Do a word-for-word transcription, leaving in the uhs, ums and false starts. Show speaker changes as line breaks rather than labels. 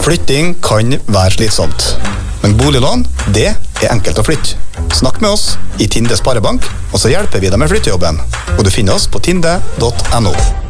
Flytting kan være slitsomt, men boliglån, det er enkelt å flytte. Snakk med oss i Tinde Sparebank, og så hjelper vi deg med flyttejobben. Og du finner oss på tinde punktum no.